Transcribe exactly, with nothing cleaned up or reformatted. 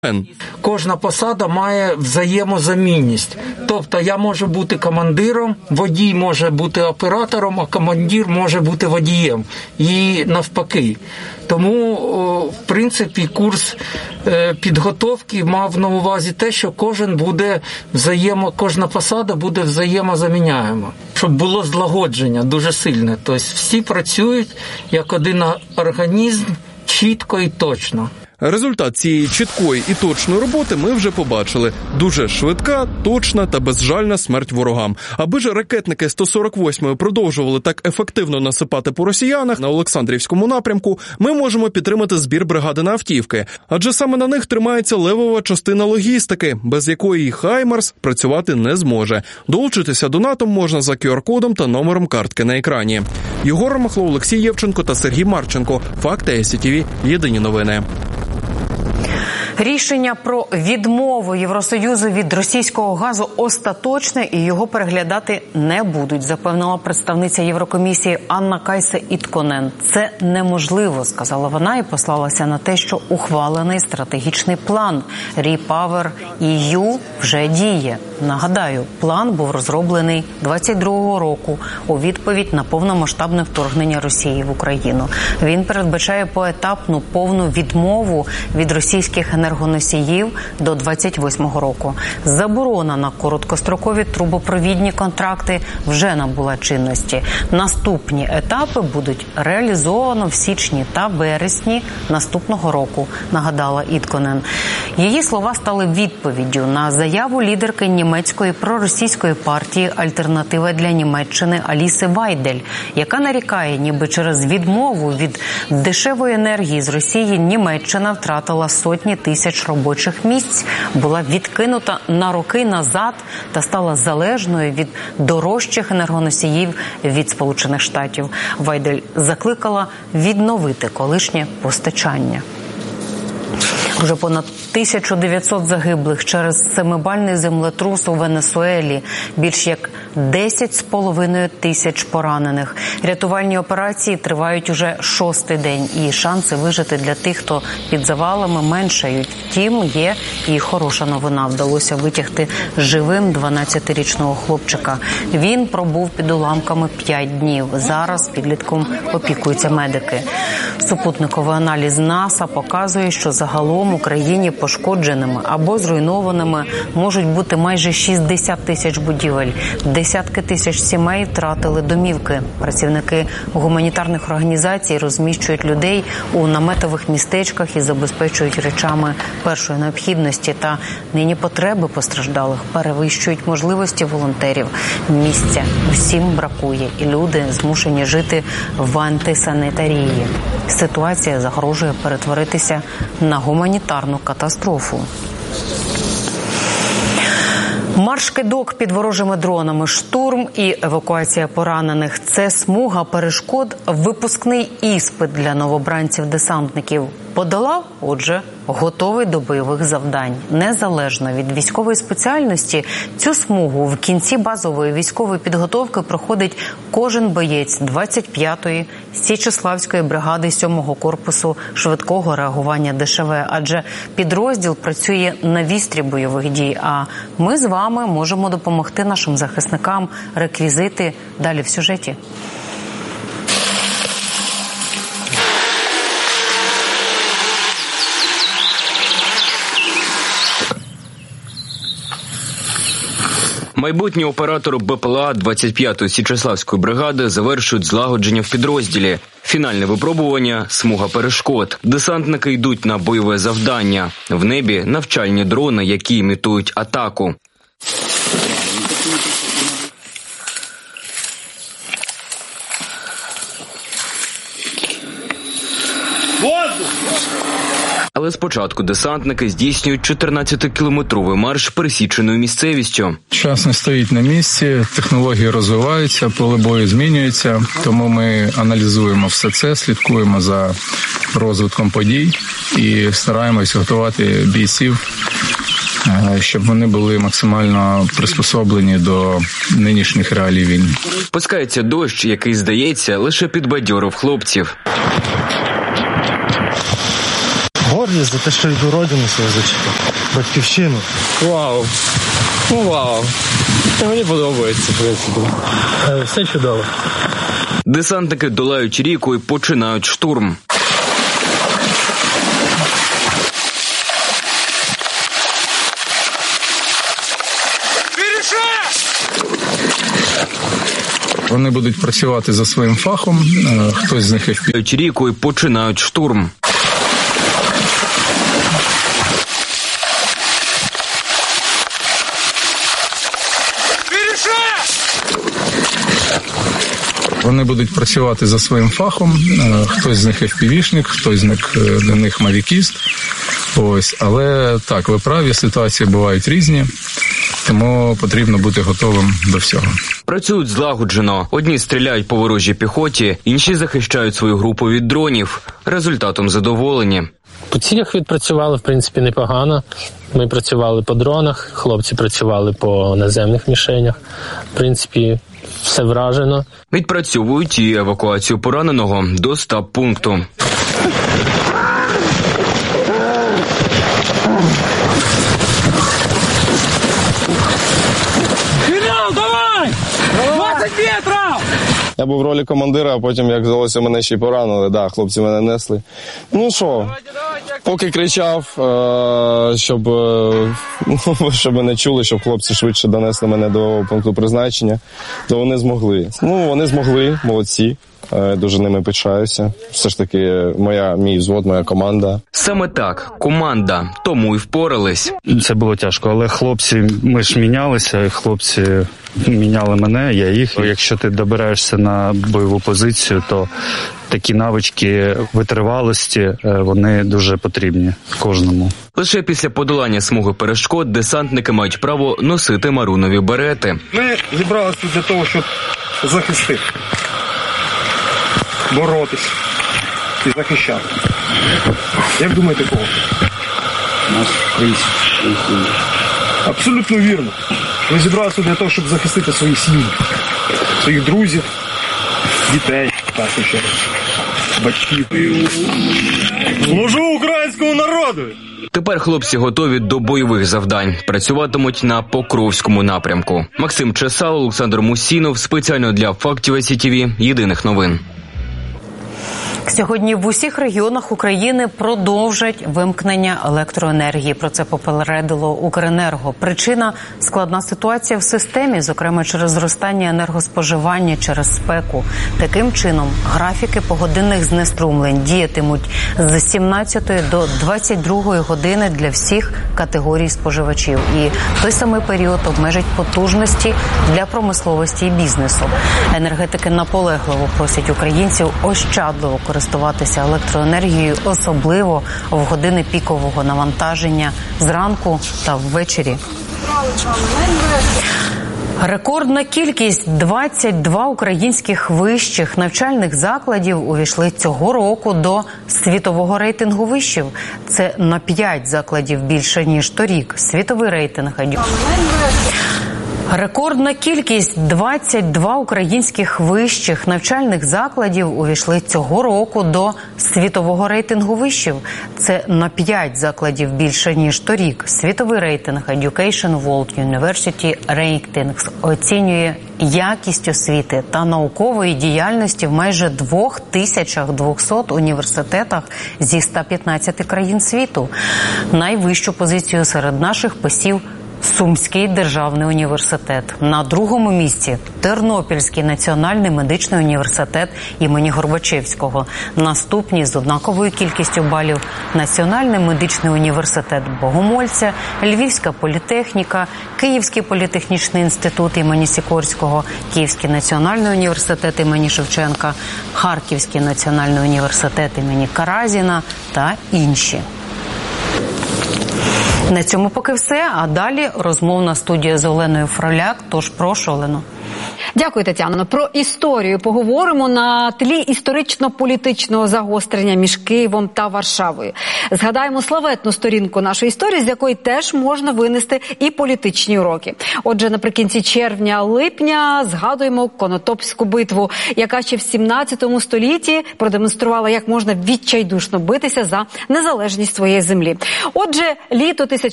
Кожна посада має взаємозамінність. Тобто я можу бути командиром, водій може бути оператором, а командир може бути водієм. І навпаки. Тому, в принципі, курс підготовки мав на увазі те, що кожен буде взаємо, кожна посада буде взаємозаміняема. Щоб було злагодження дуже сильне. Тобто всі працюють як один організм, чітко і точно. Результат цієї чіткої і точної роботи ми вже побачили. Дуже швидка, точна та безжальна смерть ворогам. Аби ж ракетники сто сорок восьмої продовжували так ефективно насипати по росіянах на Олександрівському напрямку, ми можемо підтримати збір бригади на автівки. Адже саме на них тримається левова частина логістики, без якої «Хаймарс» працювати не зможе. Долучитися донатом можна за ку ар кодом та номером картки на екрані. Єгор Ромахло, Олексій Євченко та Сергій Марченко. Факти ес сі ті ві. Єдині новини. Рішення про відмову Євросоюзу від російського газу остаточне і його переглядати не будуть, запевнила представниця Єврокомісії Анна Кайсе-Ітконен. Це неможливо, сказала вона і послалася на те, що ухвалений стратегічний план REPower і ю вже діє. Нагадаю, план був розроблений двадцять другого року у відповідь на повномасштабне вторгнення Росії в Україну. Він передбачає поетапну повну відмову від російських енергоносіїв до двадцять восьмого року. Заборона на короткострокові трубопровідні контракти вже набула чинності. Наступні етапи будуть реалізовано в січні та вересні наступного року, нагадала Ітконен. Її слова стали відповіддю на заяву лідерки німецької проросійської партії «Альтернатива для Німеччини» Аліси Вайдель, яка нарікає, ніби через відмову від дешевої енергії з Росії Німеччина втратила сотні тисяч робочих місць, була відкинута на роки назад та стала залежною від дорожчих енергоносіїв від Сполучених Штатів. Вайдель закликала відновити колишнє постачання. Вже понад тисяча дев'ятсот загиблих через семибальний землетрус у Венесуелі, більш як десять з половиною тисяч поранених. Рятувальні операції тривають уже шостий день, і шанси вижити для тих, хто під завалами, меншають. Втім, є і хороша новина. Вдалося витягти живим дванадцятирічного хлопчика. Він пробув під уламками п'ять днів. Зараз підлітком опікуються медики. Супутниковий аналіз НАСА показує, що загалом в Україні пошкодженими або зруйнованими можуть бути майже шістдесят тисяч будівель. Десятки тисяч сімей втратили домівки. Працівники гуманітарних організацій розміщують людей у наметових містечках і забезпечують речами першої необхідності. Та нині потреби постраждалих перевищують можливості волонтерів. Місця всім бракує, і люди змушені жити в антисанітарії. Ситуація загрожує перетворитися на гуманітарну катастрофу. Марш-кидок під ворожими дронами, штурм і евакуація поранених – це смуга перешкод, випускний іспит для новобранців-десантників. Подолав, отже, готовий до бойових завдань. Незалежно від військової спеціальності, цю смугу в кінці базової військової підготовки проходить кожен боєць двадцять п'ятої Січеславської бригади сьомого корпусу швидкого реагування Де Ше Ve, адже підрозділ працює на вістрі бойових дій, а ми з вами можемо допомогти нашим захисникам. Реквізити далі в сюжеті. Майбутні оператори Бе Пе Ел А двадцять п'ятої Січеславської бригади завершують злагодження в підрозділі. Фінальне випробування – смуга перешкод. Десантники йдуть на бойове завдання. В небі – навчальні дрони, які імітують атаку. Але спочатку десантники здійснюють чотирнадцятикілометровий марш пересіченою місцевістю. Час не стоїть на місці, технології розвиваються, поле бою змінюється, тому ми аналізуємо все це, слідкуємо за розвитком подій і стараємось готувати бійців, щоб вони були максимально приспособлені до нинішніх реалій війни. Пускається дощ, який, здається, лише підбадьорив хлопців. насправді за те, що йду родину свою зачепив, батьківщину. Вау. Ну, вау. Мені подобається, в принципі. Все чудово. Десантники долають ріку і починають штурм. Вони будуть працювати за своїм фахом, хтось з них еф пі ві. Ріку і починають штурм. Вони будуть працювати за своїм фахом, хтось з них еф пі ві-шник, хтось з них, для них мавікіст. Ось, але так, ви праві, ситуації бувають різні, тому потрібно бути готовим до всього. Працюють злагоджено. Одні стріляють по ворожій піхоті, інші захищають свою групу від дронів. Результатом задоволені. По цілях відпрацювали, в принципі, непогано. Ми працювали по дронах, хлопці працювали по наземних мішенях. В принципі, все вражено. Відпрацьовують і евакуацію пораненого до стаб-пункту. Я був в ролі командира, а потім, як здалося, мене ще й поранили. Да, хлопці мене несли. Ну що, поки кричав, щоб, щоб мене чули, щоб хлопці швидше донесли мене до пункту призначення, то вони змогли. Ну, вони змогли, молодці. Дуже ними пишаюся. Все ж таки, моя, мій взвод, моя команда. Саме так, команда. Тому й впорались. Це було тяжко, але хлопці, ми ж мінялися, хлопці міняли мене, я їх. Якщо ти добираєшся на бойову позицію, то такі навички витривалості, вони дуже потрібні кожному. Лише після подолання смуги перешкод десантники мають право носити марунові берети. Ми зібралися тут для того, щоб захистити, боротися і захищати. Як думаєте, кого? Нас українці. Абсолютно вірно. Ми зібралися для того, щоб захистити свої сім'ї, своїх друзів, дітей, так і ще батьків. Служу українському народу! Тепер хлопці готові до бойових завдань. Працюватимуть на Покровському напрямку. Максим Чесал, Олександр Мусінов. Спеціально для Фактів Сі Ті Ві. Єдиних новин. Сьогодні в усіх регіонах України продовжать вимкнення електроенергії. Про це попередило Укренерго. Причина – складна ситуація в системі, зокрема через зростання енергоспоживання через спеку. Таким чином, графіки погодинних знеструмлень діятимуть з сімнадцятої до двадцять другої години для всіх категорій споживачів. І в той самий період обмежать потужності для промисловості і бізнесу. Енергетики наполегливо просять українців ощадливо користуватися електроенергією, особливо в години пікового навантаження зранку та ввечері. Рекордна кількість – двадцять два українських вищих навчальних закладів увійшли цього року до світового рейтингу вишів. Це на п'ять закладів більше, ніж торік. Світовий рейтинг. Рекордна кількість – двадцять два українських вищих навчальних закладів увійшли цього року до світового рейтингу вишів. Це на п'ять закладів більше, ніж торік. Світовий рейтинг Education World University Ratings оцінює якість освіти та наукової діяльності в майже двох тисячах двохсот університетах зі ста п'ятнадцяти країн світу. Найвищу позицію серед наших посів Сумський державний університет. На другому місці – Тернопільський національний медичний університет імені Горбачевського. Наступні з однаковою кількістю балів – Національний медичний університет Богомольця, Львівська політехніка, Київський політехнічний інститут імені Сікорського, Київський національний університет імені Шевченка, Харківський національний університет імені Каразіна та інші. На цьому поки все, а далі розмовна студія з Оленою Фроляк, тож прошу, Олено. Дякую, Тетяно. Про історію поговоримо на тлі історично-політичного загострення між Києвом та Варшавою. Згадаємо славетну сторінку нашої історії, з якої теж можна винести і політичні уроки. Отже, наприкінці червня-липня згадуємо Конотопську битву, яка ще в сімнадцятому столітті продемонструвала, як можна відчайдушно битися за незалежність своєї землі. Отже, літо